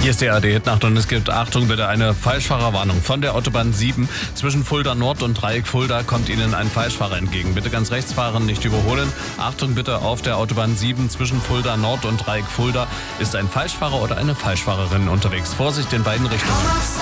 Hier ist die ARD-Hitnacht und es gibt, Achtung bitte, eine Falschfahrerwarnung. Von der Autobahn 7 zwischen Fulda Nord und Dreieck Fulda kommt Ihnen ein Falschfahrer entgegen. Bitte ganz rechts fahren, nicht überholen. Achtung bitte, auf der Autobahn 7 zwischen Fulda Nord und Dreieck Fulda ist ein Falschfahrer oder eine Falschfahrerin unterwegs. Vorsicht in beiden Richtungen.